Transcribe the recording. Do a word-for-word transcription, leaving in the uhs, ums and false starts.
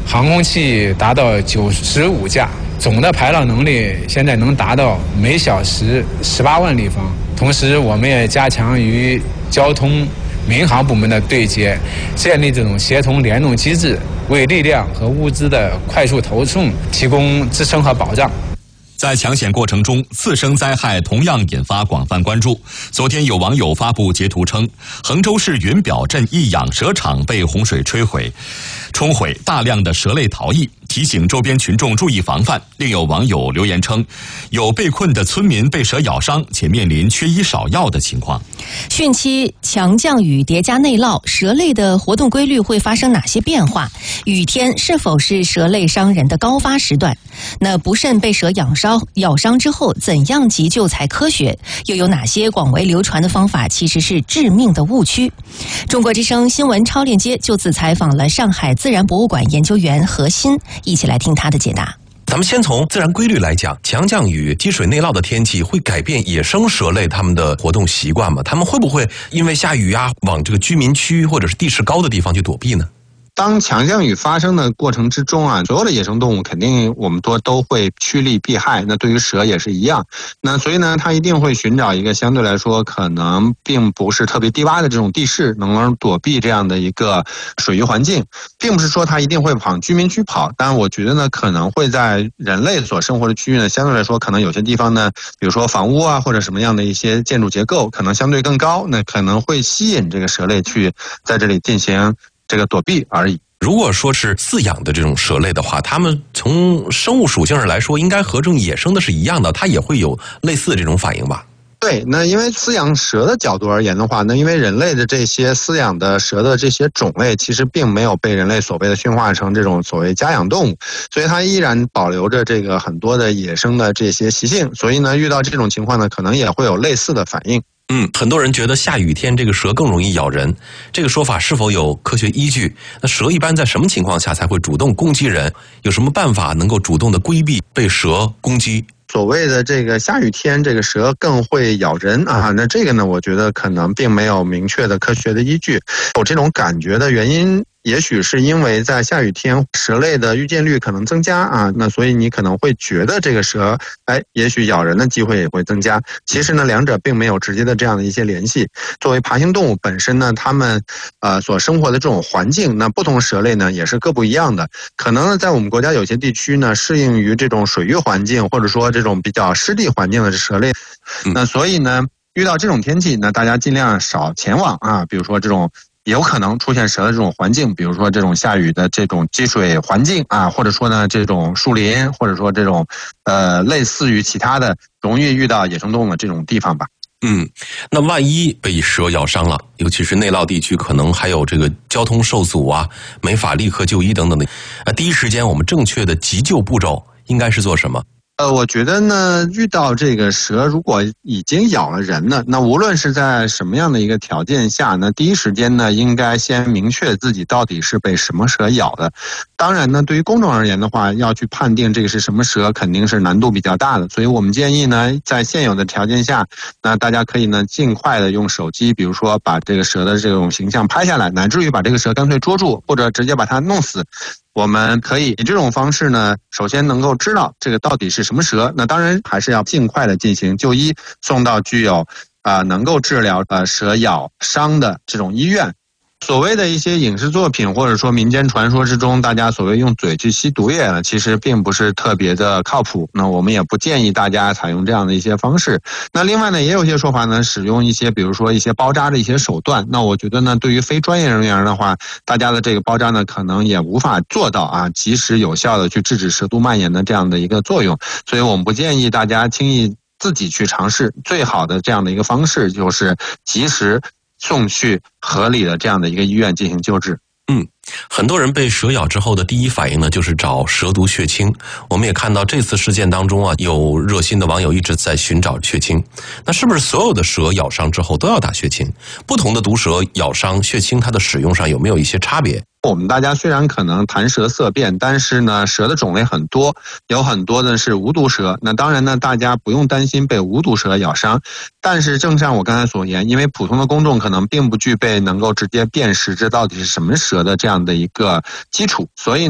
航空器达到九十五架，总的排浪能力现在能达到每小时十八万立方。同时，我们也加强与交通、民航部门的对接，建立这种协同联动机制，为力量和物资的快速投送提供支撑和保障。 在抢险过程中，次生灾害同样引发广泛关注。昨天有网友发布截图称，衡州市云表镇一养蛇场被洪水摧毁、冲毁，大量的蛇类逃逸，提醒周边群众注意防范。另有网友留言称，有被困的村民被蛇咬伤，且面临缺医少药的情况。 汛期强降雨叠加内涝，蛇类的活动规律会发生哪些变化？雨天是否是蛇类伤人的高发时段？那不慎被蛇咬伤咬伤之后，怎样急救才科学？又有哪些广为流传的方法其实是致命的误区？中国之声新闻超链接就此采访了上海自然博物馆研究员何鑫，一起来听他的解答。 咱们先从自然规律来讲，强降雨、积水内涝的天气会改变野生蛇类它们的活动习惯吗？它们会不会因为下雨啊，往这个居民区或者是地势高的地方去躲避呢？ 当强降雨发生的过程之中啊，所有的野生动物肯定我们多都会趋利避害，那对于蛇也是一样。那所以呢，它一定会寻找一个相对来说可能并不是特别低洼的这种地势，能躲避这样的一个水域环境，并不是说它一定会往居民区跑。但我觉得呢，可能会在人类所生活的区域呢，相对来说可能有些地方呢，比如说房屋啊或者什么样的一些建筑结构可能相对更高，那可能会吸引这个蛇类去在这里进行这个躲避而已。 如果说是饲养的这种蛇类的话，它们从生物属性上来说，应该和这种野生的是一样的，它也会有类似的这种反应吧？ 对，那因为饲养蛇的角度而言的话，那因为人类的这些饲养的蛇的这些种类，其实并没有被人类所谓的驯化成这种所谓家养动物，所以它依然保留着这个很多的野生的这些习性，所以呢，遇到这种情况呢，可能也会有类似的反应。 嗯，很多人觉得下雨天这个蛇更容易咬人，这个说法是否有科学依据？那蛇一般在什么情况下才会主动攻击人？有什么办法能够主动的规避被蛇攻击？ 所谓的这个下雨天，这个蛇更会咬人啊，那这个呢，我觉得可能并没有明确的科学的依据。有这种感觉的原因，也许是因为在下雨天蛇类的遇见率可能增加啊，那所以你可能会觉得这个蛇，哎，也许咬人的机会也会增加。其实呢，两者并没有直接的这样的一些联系。作为爬行动物本身呢，它们呃所生活的这种环境，那不同蛇类呢也是各不一样的。可能呢，在我们国家有些地区呢，适应于这种水域环境，或者说这种比较湿地环境的蛇类，那所以呢，遇到这种天气，那大家尽量少前往啊，比如说这种有可能出现蛇的这种环境，比如说这种下雨的这种积水环境啊，或者说呢这种树林，或者说这种呃类似于其他的容易遇到野生动物的这种地方吧。 嗯，那万一被蛇咬伤了，尤其是内涝地区，可能还有这个交通受阻啊，没法立刻就医等等的，啊，第一时间我们正确的急救步骤应该是做什么？ 呃，我觉得呢，遇到这个蛇如果已经咬了人呢，那无论是在什么样的一个条件下呢，第一时间呢，应该先明确自己到底是被什么蛇咬的。当然呢，对于公众而言的话，要去判定这个是什么蛇，肯定是难度比较大的。所以我们建议呢，在现有的条件下，那大家可以呢，尽快的用手机，比如说把这个蛇的这种形象拍下来，乃至于把这个蛇干脆捉住，或者直接把它弄死。我们可以以这种方式呢，首先能够知道这个到底是什么蛇，那当然还是要尽快的进行就医，送到具有啊、呃、能够治疗呃蛇咬伤的这种医院。所谓的一些影视作品或者说民间传说之中，大家所谓用嘴去吸毒液呢，其实并不是特别的靠谱。那我们也不建议大家采用这样的一些方式。那另外呢，也有些说法呢，使用一些比如说一些包扎的一些手段。那我觉得呢，对于非专业人员的话，大家的这个包扎呢，可能也无法做到啊及时有效的去制止蛇毒蔓延的这样的一个作用。所以我们不建议大家轻易自己去尝试。最好的这样的一个方式就是及时送去合理的这样的一个医院进行救治。 嗯，很多人被蛇咬之后的第一反应呢，就是找蛇毒血清。我们也看到这次事件当中啊，有热心的网友一直在寻找血清。那是不是所有的蛇咬伤之后都要打血清？不同的毒蛇咬伤，血清它的使用上有没有一些差别？ 我们大家虽然可能谈蛇色变，但是呢，蛇的种类很多，有很多的是无毒蛇。那当然呢，大家不用担心被无毒蛇咬伤。但是正像我刚才所言，因为普通的公众可能并不具备能够直接辨识这到底是什么蛇的这样的一个基础，所以